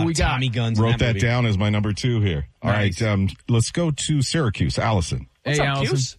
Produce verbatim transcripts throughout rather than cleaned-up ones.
we got? Tommy guns. Wrote that, that down as my number two here. All Nice. right, um, let's go to Syracuse. Allison. Hey, What's up, Allison. Cuse?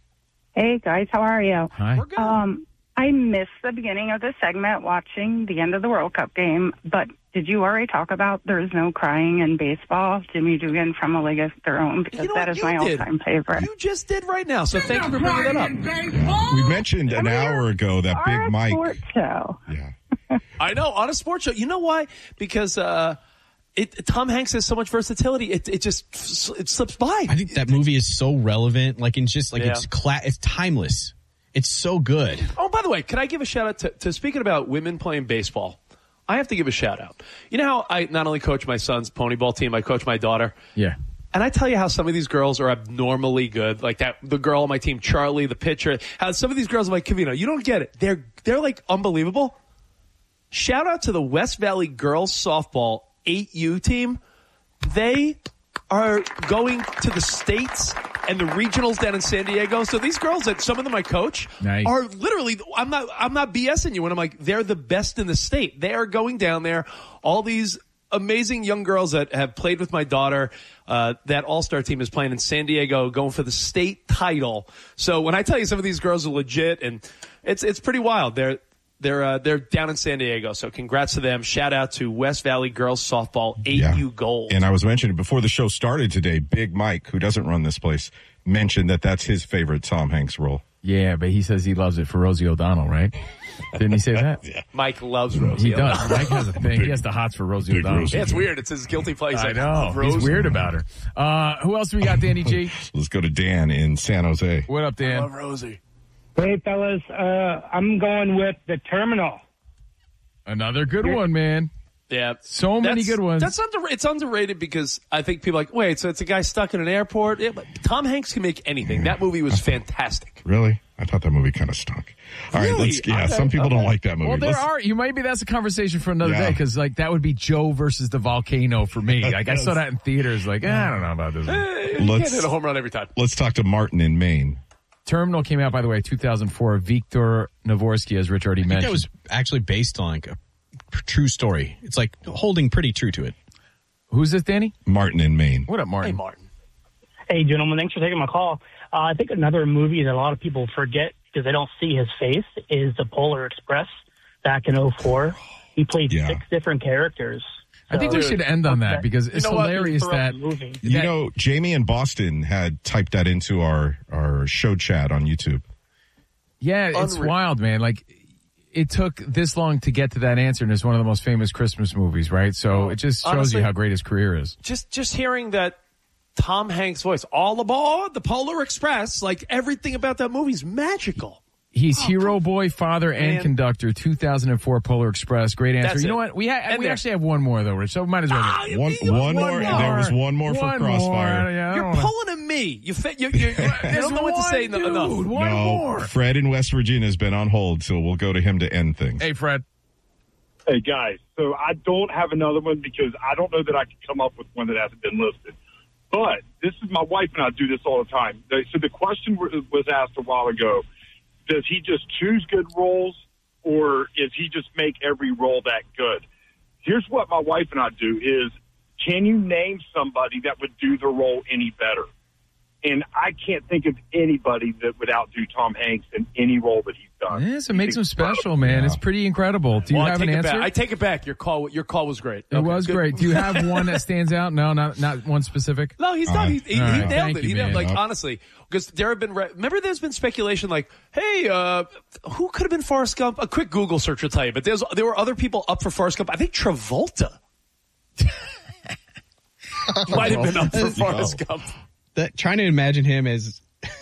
Hey, guys. How are you? Hi. We're good. Um, I missed the beginning of the segment watching the end of the World Cup game, but did you already talk about there's no crying in baseball? Jimmy Dugan from A League of Their Own, because You know that what? is You my did. all-time favorite. You just did right now, so thank you for bringing that up. We mentioned an hour ago that Big Our Mike. sports show. Yeah. I know, on a sports show. You know why? Because uh, it, Tom Hanks has so much versatility. It it just it slips by. I think that movie is so relevant. Like, in just like Yeah. it's cla- it's timeless. It's so good. Oh, by the way, can I give a shout out to, to speaking about women playing baseball? I have to give a shout out. You know how I not only coach my son's pony ball team, I coach my daughter. Yeah. And I tell you how some of these girls are abnormally good. Like that, the girl on my team, Charlie, the pitcher. How some of these girls are like, Covino, you don't get it. They're they're like unbelievable. Shout out to the West Valley girls softball eight U team. They are going to the states and the regionals down in San Diego. So these girls that some of them I coach Nice. are literally, I'm not, I'm not BSing you when I'm like, they're the best in the state. They are going down there. All these amazing young girls that have played with my daughter. Uh, that all-star team is playing in San Diego, going for the state title. So when I tell you some of these girls are legit, and it's, it's pretty wild. They're, They're uh, they're down in San Diego, so congrats to them. Shout out to West Valley Girls Softball eight U Yeah. Gold. And I was mentioning before the show started today, Big Mike, who doesn't run this place, mentioned that that's his favorite Tom Hanks role. Yeah, but he says he loves it for Rosie O'Donnell, right? Didn't he say that? Yeah. Mike loves Rosie. He does. Mike has a thing. He has the hots for Rosie Big O'Donnell. Rosie. Yeah, it's weird. It's his guilty pleasure. I know. Love Rosie. He's weird about her. Uh, who else do we got, Danny G? Let's go to Dan in San Jose. What up, I Dan? love Rosie. Hey, fellas, uh, I'm going with The Terminal. Another good one, man. Yeah. So many That's- good ones. That's under, it's underrated because I think people are like, wait, so it's a guy stuck in an airport? Yeah, but Tom Hanks can make anything. That movie was fantastic. Really? I thought that movie kind of stunk. All right, Really? let's. Yeah, Okay, some people okay. don't like that movie. Well, there Let's- are. You maybe that's a conversation for another Yeah. day because like that would be Joe versus the volcano for me. Like I saw that in theaters. Like eh, I don't know about this one. Eh, you Let's- can't hit a home run every time. Let's talk to Martin in Maine. Terminal came out by the way, two thousand four. Viktor Navorsky, as Rich already I think mentioned. that was actually based on like a true story. It's like holding pretty true to it. Who's this, Danny? Martin in Maine. What up, Martin? Hey, Martin. Hey, gentlemen, thanks for taking my call. Uh, I think another movie that a lot of people forget because they don't see his face is The Polar Express back in oh four. He played Yeah. six different characters. I think we So- should end on that because it's You know what? hilarious Throw out that the movie. You that- know, Jamie in Boston had typed that into our, our show chat on YouTube. yeah, it's Unreal. wild, man. Like it took this long to get to that answer, and it's one of the most famous Christmas movies, right? So it just shows Honestly- you how great his career is. Just just hearing that Tom Hanks voice, all aboard the Polar Express, like everything about that movie's magical. He's hero boy, father, and man. conductor. two thousand four Polar Express. Great answer. That's you know it. what? We ha- And we there. actually have one more though, Rich. So we might as well. Ah, get- you One, beat- one, one more. more. There was one more for One Crossfire. more. Yeah, I You're don't wanna- pulling a me. You fit. You, you, you don't know what to say. Dude, enough. one no, more. Fred in West Virginia has been on hold, so we'll go to him to end things. Hey, Fred. Hey, guys, so I don't have another one because I don't know that I can come up with one that hasn't been listed. But this is my wife and I do this all the time. They, so the question w- was asked a while ago, does he just choose good roles or is he just make every role that good? Here's what my wife and I do is, can you name somebody that would do the role any better? And I can't think of anybody that would outdo Tom Hanks in any role that he's done. Yes, it makes him He's special, man. Yeah. It's pretty incredible. Do you Well, I have take an it answer? back. I take it back. Your call. Your call was great. It Okay, was good. great. Do you have one that stands out? No, not not one specific. No, he's done. He, he, All he right. nailed Thank it. you, He nailed, man. like Yep. honestly, because there have been. Re- remember, there's been speculation like, hey, uh, who could have been Forrest Gump? A quick Google search will tell you. But there's there were other people up for Forrest Gump. I think Travolta might have been up for Forrest Gump. That trying to imagine him as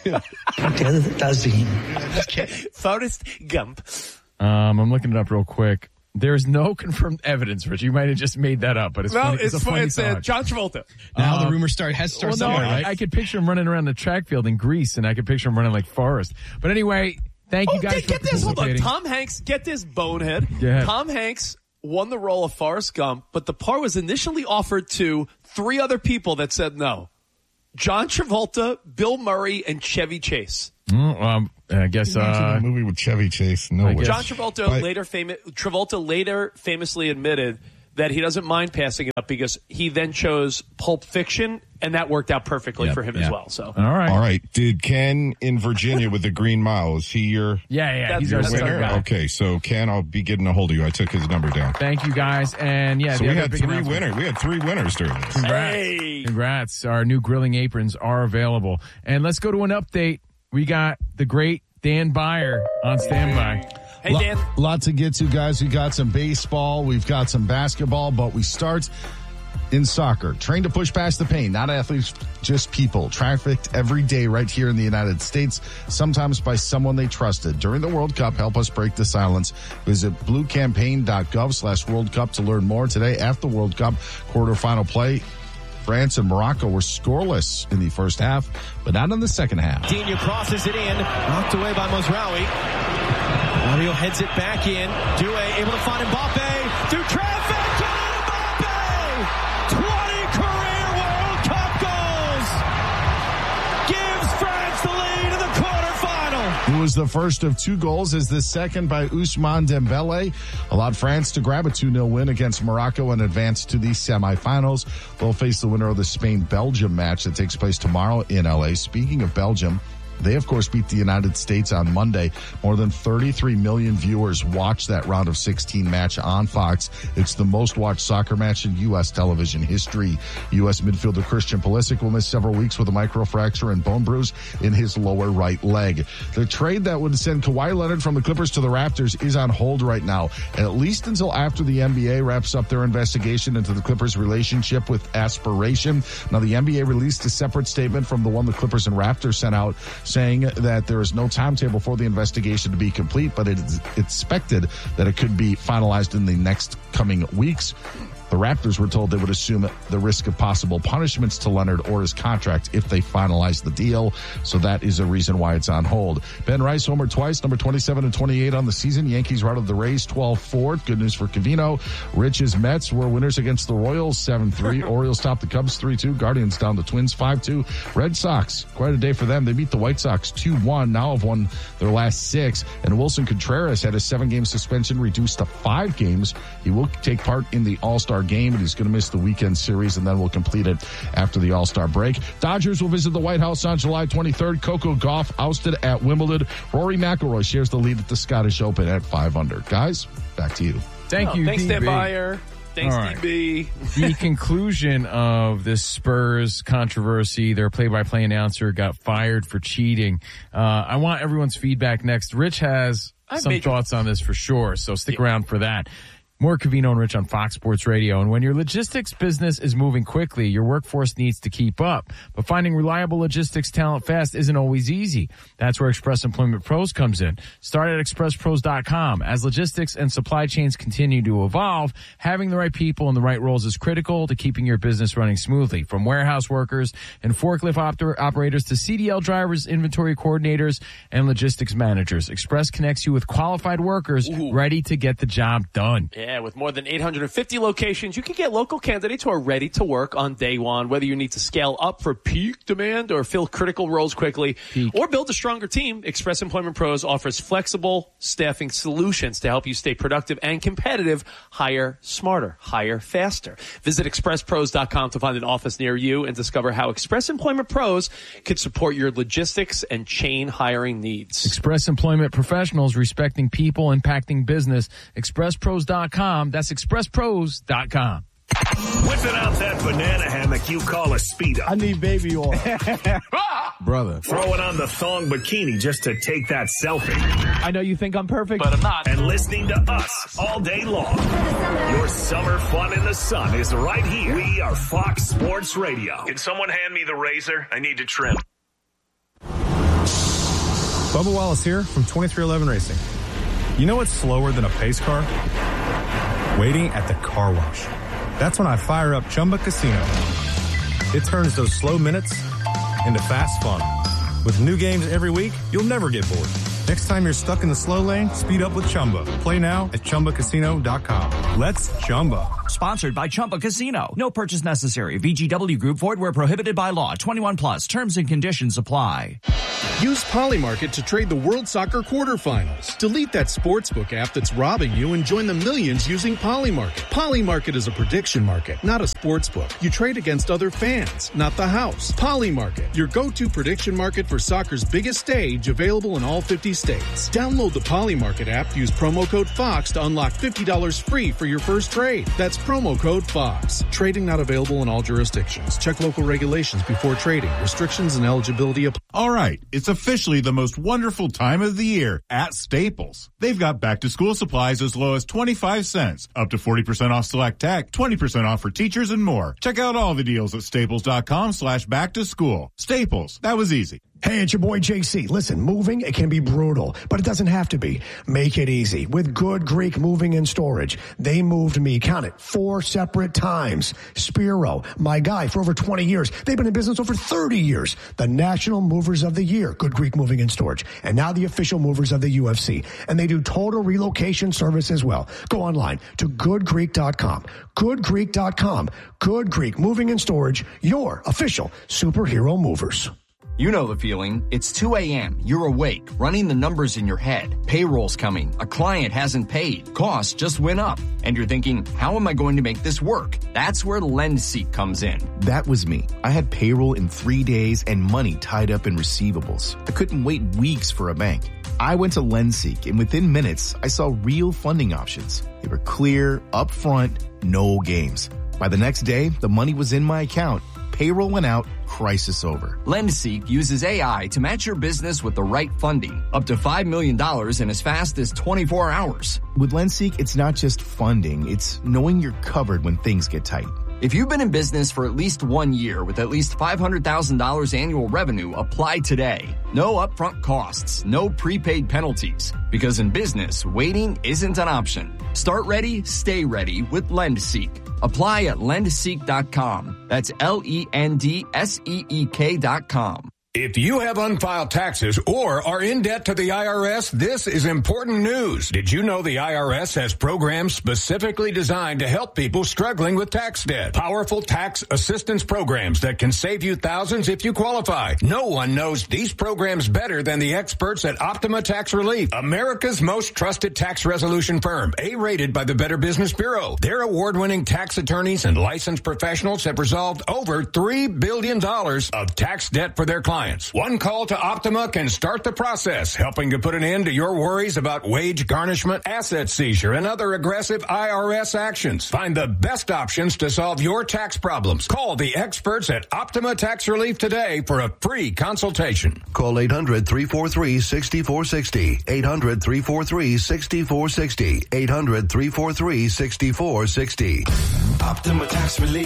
Forrest Gump. Um, I'm looking it up real quick. There's no confirmed evidence, Rich. You might have just made that up, but it's Well, funny. It's, it's a funny it's uh, thought. John Travolta. now the Um, rumor start has to start Well, no, somewhere, I, right? I could picture him running around the track field in Greece, and I could picture him running like Forrest. But anyway, thank you Oh, guys get, for get this. Hold on. participating. Tom Hanks. Get this, bonehead. Go ahead. Tom Hanks won the role of Forrest Gump, but the part was initially offered to three other people that said no. John Travolta, Bill Murray, and Chevy Chase. Mm, um, I guess. Imagine Uh, a movie with Chevy Chase. No I way. guess- John Travolta But- later fami- Travolta later famously admitted that he doesn't mind passing it up because he then chose Pulp Fiction, and that worked out perfectly Yep, for him yeah. as well. So, All right. All right. Did Ken in Virginia with the Green Mile, is he your Yeah, yeah. That's- He's our that's center our guy. Okay, so Ken, I'll be getting a hold of you. I took his number down. Thank you, guys. And yeah, So the we other had big three announcement- winners. We had three winners during this. Congrats. Hey. Congrats. Our new grilling aprons are available. And let's go to an update. We got the great Dan Byer on standby. Hey, Dan. Lot, lot to get to, guys. We got some baseball. We've got some basketball, but we start in soccer. Trained to push past the pain, not athletes, just people. Trafficked every day right here in the United States, sometimes by someone they trusted. During the World Cup, help us break the silence. Visit bluecampaign.gov slash World Cup to learn more. Today, after the World Cup quarterfinal play, France and Morocco were scoreless in the first half, but not in the second half. Dino crosses it in, knocked away by Mozraoui. Mario heads it back in. Due able to find Mbappe through traffic. Kylian Mbappe! twenty career World Cup goals! Gives France the lead in the quarterfinal. It was the first of two goals, as the second by Ousmane Dembele allowed France to grab a two nil win against Morocco and advance to the semifinals. They'll face the winner of the Spain-Belgium match that takes place tomorrow in L A. Speaking of Belgium, they, of course, beat the United States on Monday. More than thirty-three million viewers watched that round of sixteen match on Fox. It's the most watched soccer match in U S television history. U S midfielder Christian Pulisic will miss several weeks with a microfracture and bone bruise in his lower right leg. The trade that would send Kawhi Leonard from the Clippers to the Raptors is on hold right now, at least until after the N B A wraps up their investigation into the Clippers' relationship with Aspiration. Now, the N B A released a separate statement from the one the Clippers and Raptors sent out, saying that there is no timetable for the investigation to be complete, but it is expected that it could be finalized in the next coming weeks. The Raptors were told they would assume the risk of possible punishments to Leonard or his contract if they finalize the deal. So that is a reason why it's on hold. Ben Rice homered twice, number twenty-seven and twenty-eight on the season. Yankees routed the Rays twelve four. Good news for Covino. Rich's Mets were winners against the Royals seven three. Orioles topped the Cubs three two. Guardians down the Twins five two. Red Sox, quite a day for them. They beat the White Sox two one. Now have won their last six. And Wilson Contreras had a seven-game suspension reduced to five games. He will take part in the All-Star game, and he's going to miss the weekend series, and then we'll complete it after the All-Star break. Dodgers will visit the White House on July twenty-third. Coco Gauff ousted at Wimbledon. Rory McIlroy shares the lead at the Scottish Open at five under. Guys, back to you. Thank Oh, you, thanks, D Dan B. Byer. Thanks, All right. D B. The conclusion of this Spurs controversy, their play-by-play announcer got fired for cheating. Uh, I want everyone's feedback next. Rich has I some made- thoughts on this for sure, so stick around for that. More Covino and Rich on Fox Sports Radio. And when your logistics business is moving quickly, your workforce needs to keep up. But finding reliable logistics talent fast isn't always easy. That's where Express Employment Pros comes in. Start at express pros dot com. As logistics and supply chains continue to evolve, having the right people in the right roles is critical to keeping your business running smoothly. From warehouse workers and forklift op- operators to C D L drivers, inventory coordinators, and logistics managers, Express connects you with qualified workers Ooh. ready to get the job done. Yeah, with more than eight hundred fifty locations, you can get local candidates who are ready to work on day one, whether you need to scale up for peak demand or fill critical roles quickly Peak. or build a stronger team. Express Employment Pros offers flexible staffing solutions to help you stay productive and competitive. Hire smarter, hire faster. Visit express pros dot com to find an office near you and discover how Express Employment Pros could support your logistics and chain hiring needs. Express Employment Professionals, respecting people, impacting business. express pros dot com. That's express pros dot com. Whipping out that banana hammock you call a speedo. I need baby oil. Brother. Throwing on the thong bikini just to take that selfie. I know you think I'm perfect, but I'm not. And listening to us all day long. Your summer fun in the sun is right here. We are Fox Sports Radio. Can someone hand me the razor? I need to trim. Bubba Wallace here from twenty-three eleven Racing. You know what's slower than a pace car? Waiting at the car wash. That's when I fire up Chumba Casino. It turns those slow minutes into fast fun. With new games every week, you'll never get bored. Next time you're stuck in the slow lane, speed up with Chumba. Play now at chumba casino dot com. Let's Chumba. Sponsored by Chumba Casino. No purchase necessary. V G W Group. Void where prohibited by law. twenty-one plus. Terms and conditions apply. Use Polymarket to trade the World Soccer quarterfinals. Delete that sportsbook app that's robbing you and join the millions using Polymarket. Polymarket is a prediction market, not a sportsbook. You trade against other fans, not the house. Polymarket, your go-to prediction market for soccer's biggest stage, available in all fifty states. Download the Polymarket app. Use promo code FOX to unlock fifty dollars free for your first trade. That's promo code FOX. Trading not available in all jurisdictions. Check local regulations before trading. Restrictions and eligibility apply. All right, it's officially the most wonderful time of the year at Staples. They've got back-to-school supplies as low as twenty-five cents, up to forty percent off select tech, twenty percent off for teachers, and more. Check out all the deals at staples.com slash back-to-school. Staples, that was easy. Hey, it's your boy J C. Listen, moving, it can be brutal, but it doesn't have to be. Make it easy with Good Greek Moving and Storage. They moved me, count it, four separate times. Spiro, my guy for over twenty years. They've been in business over thirty years. The National Movers of the Year, Good Greek Moving and Storage. And now the official movers of the U F C. And they do total relocation service as well. Go online to good greek dot com. good greek dot com. Good Greek Moving and Storage, your official superhero movers. You know the feeling. It's two a.m. You're awake, running the numbers in your head. Payroll's coming. A client hasn't paid. Costs just went up. And you're thinking, how am I going to make this work? That's where LendSeek comes in. That was me. I had payroll in three days and money tied up in receivables. I couldn't wait weeks for a bank. I went to LendSeek, and within minutes, I saw real funding options. They were clear, upfront, no games. By the next day, the money was in my account. Payroll went out, crisis over. LendSeek uses A I to match your business with the right funding, up to five million dollars in as fast as twenty-four hours. With LendSeek, it's not just funding, it's knowing you're covered when things get tight. If you've been in business for at least one year with at least five hundred thousand dollars annual revenue, apply today. No upfront costs, no prepaid penalties. Because in business, waiting isn't an option. Start ready, stay ready with LendSeek. Apply at lend seek dot com. That's L E N D S E E K dot com. If you have unfiled taxes or are in debt to the I R S, this is important news. Did you know the I R S has programs specifically designed to help people struggling with tax debt? Powerful tax assistance programs that can save you thousands if you qualify. No one knows these programs better than the experts at Optima Tax Relief, America's most trusted tax resolution firm, A-rated by the Better Business Bureau. Their award-winning tax attorneys and licensed professionals have resolved over three billion dollars of tax debt for their clients. One call to Optima can start the process, helping to put an end to your worries about wage garnishment, asset seizure, and other aggressive I R S actions. Find the best options to solve your tax problems. Call the experts at Optima Tax Relief today for a free consultation. Call eight hundred, three four three, six four six zero. eight hundred, three four three, six four six zero. eight hundred, three four three, six four six zero. Optima Tax Relief.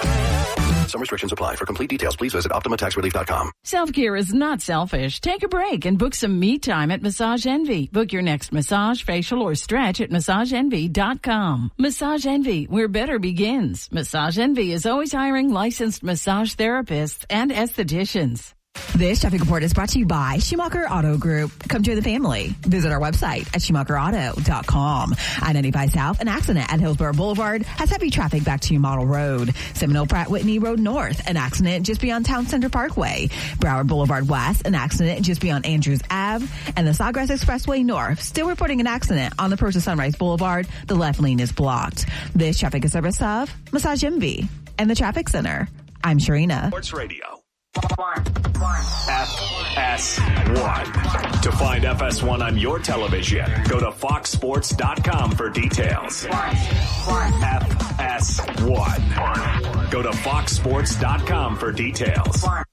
Some restrictions apply. For complete details, please visit optima tax relief dot com. Self-care is not selfish. Take a break and book some me time at Massage Envy. Book your next massage, facial, or stretch at massage envy dot com. Massage Envy, where better begins. Massage Envy is always hiring licensed massage therapists and estheticians. This traffic report is brought to you by Schumacher Auto Group. Come join the family. Visit our website at schumacher auto dot com. I ninety-five South, an accident at Hillsborough Boulevard has heavy traffic back to Model Road. Seminole Pratt Whitney Road North, an accident just beyond Town Center Parkway. Broward Boulevard West, an accident just beyond Andrews Avenue. And the Sawgrass Expressway North, still reporting an accident on the approach to Sunrise Boulevard. The left lane is blocked. This traffic is service of Massage Envy and the Traffic Center. I'm Sharina. Sports Radio. F S one. To find F S one on your television, go to fox sports dot com for details. F S one. Go to fox sports dot com for details.